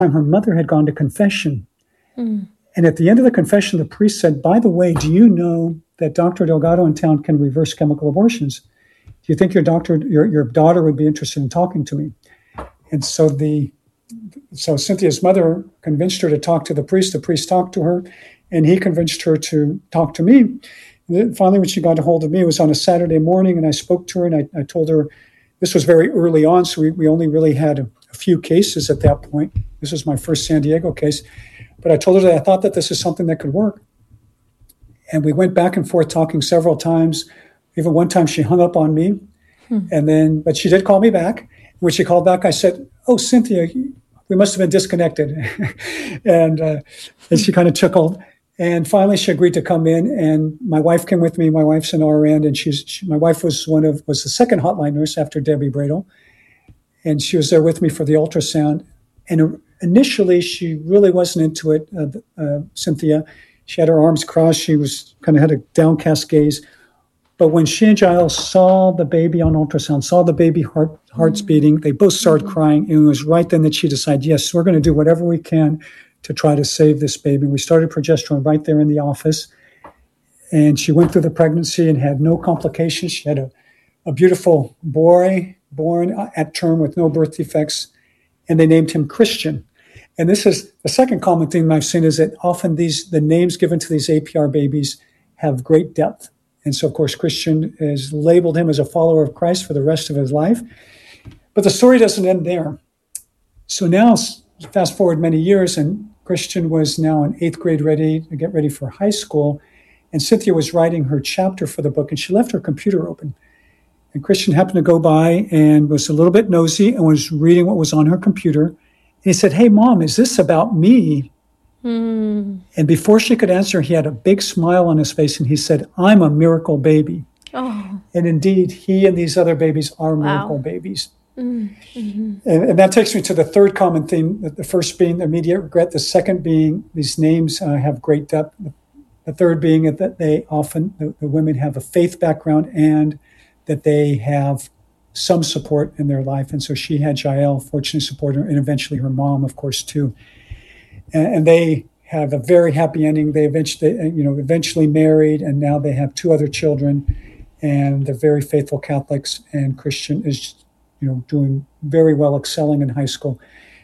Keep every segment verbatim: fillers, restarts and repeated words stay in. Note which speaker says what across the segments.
Speaker 1: time, her mother had gone to confession. Mm. And at the end of the confession, the priest said, by the way, do you know that Doctor Delgado in town can reverse chemical abortions? Do you think your doctor, your, your daughter would be interested in talking to me? And so the so Cynthia's mother convinced her to talk to the priest. The priest talked to her, and he convinced her to talk to me. And then finally, when she got a hold of me, it was on a Saturday morning, and I spoke to her, and I, I told her this was very early on, so we, we only really had a, a few cases at that point. This was my first San Diego case. But I told her that I thought that this is something that could work. And we went back and forth talking several times. Even one time she hung up on me, hmm. and then, but she did call me back. When she called back, I said, oh, Cynthia, we must have been disconnected. and, uh, and she kind of chuckled. And finally, she agreed to come in. And my wife came with me. My wife's an R N, and she's she, my wife was one of was the second hotline nurse after Debbie Bradel, and she was there with me for the ultrasound. And initially, she really wasn't into it, uh, uh, Cynthia. She had her arms crossed. She was kind of had a downcast gaze. But when she and Giles saw the baby on ultrasound, saw the baby heart hearts mm-hmm. beating, they both started mm-hmm. crying. And it was right then that she decided, yes, we're going to do whatever we can to try to save this baby. We started progesterone right there in the office. And she went through the pregnancy and had no complications. She had a, a beautiful boy born at term with no birth defects. And they named him Christian. And this is the second common theme I've seen is that often these the names given to these A P R babies have great depth. And so, of course, Christian has labeled him as a follower of Christ for the rest of his life. But the story doesn't end there. So now, fast forward many years, and Christian was now in eighth grade, ready to get ready for high school. And Cynthia was writing her chapter for the book, and she left her computer open. And Christian happened to go by and was a little bit nosy and was reading what was on her computer. And he said, hey, Mom, is this about me? Mm. And before she could answer, he had a big smile on his face, and he said, I'm a miracle baby. Oh. And indeed, he and these other babies are wow. miracle babies. Mm-hmm. And, and that takes me to the third common theme, the first being immediate regret, the second being these names uh, have great depth, the third being that they often, the, the women have a faith background and that they have some support in their life. And so she had Jael, fortunately support her, and eventually her mom, of course, too. And, and they have a very happy ending. They eventually, you know, eventually married, and now they have two other children, and they're very faithful Catholics. And Christian is, you know, doing very well, excelling in high school.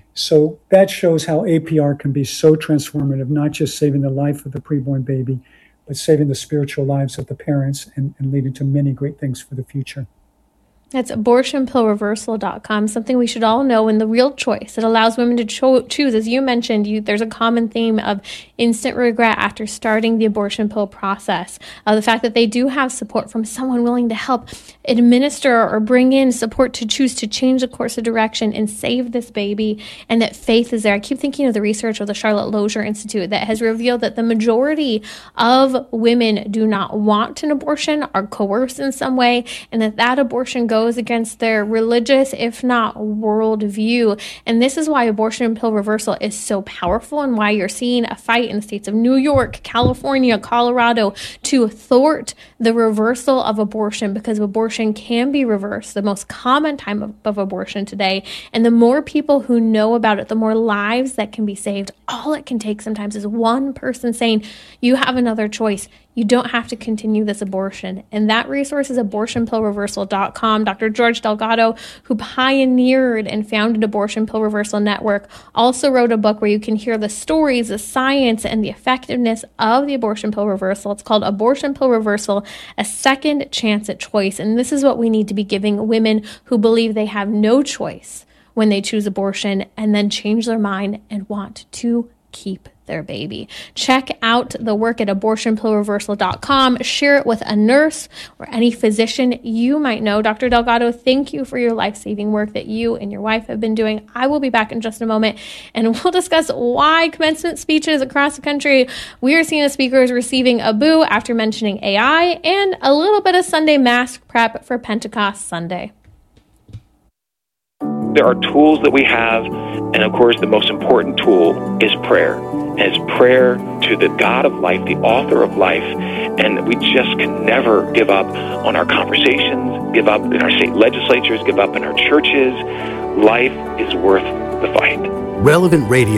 Speaker 1: So that shows how A P R can be so transformative, not just saving the life of the preborn baby, but saving the spiritual lives of the parents and, and leading to many great things for the future.
Speaker 2: That's abortion pill reversal dot com, something we should all know, and the real choice. It allows women to cho- choose. As you mentioned, you, there's a common theme of instant regret after starting the abortion pill process. Uh, the fact that they do have support from someone willing to help administer or bring in support to choose to change the course of direction and save this baby, and that faith is there. I keep thinking of the research of the Charlotte Lozier Institute that has revealed that the majority of women do not want an abortion, are coerced in some way, and that that abortion goes goes against their religious, if not worldview. And this is why abortion pill reversal is so powerful, and why you're seeing a fight in the states of New York, California, Colorado to thwart the reversal of abortion, because abortion can be reversed, the most common time of, of abortion today. And the more people who know about it, the more lives that can be saved. All it can take sometimes is one person saying, you have another choice. You don't have to continue this abortion. And that resource is abortion pill reversal dot com. Doctor George Delgado, who pioneered and founded Abortion Pill Reversal Network, also wrote a book where you can hear the stories, the science, and the effectiveness of the abortion pill reversal. It's called Abortion Pill Reversal, A Second Chance at Choice. And this is what we need to be giving women who believe they have no choice when they choose abortion and then change their mind and want to keep their baby. Check out the work at abortion pill reversal dot com. Share it with a nurse or any physician you might know. Doctor Delgado, thank you for your life-saving work that you and your wife have been doing. I will be back in just a moment, and we'll discuss why commencement speeches across the country, we are seeing the speakers receiving a boo after mentioning A I, and a little bit of Sunday mask prep for Pentecost Sunday.
Speaker 3: There are tools that we have, and of course the most important tool is prayer. And it's prayer to the God of life, the author of life, and we just can never give up on our conversations, give up in our state legislatures, give up in our churches. Life is worth the fight.
Speaker 4: Relevant Radio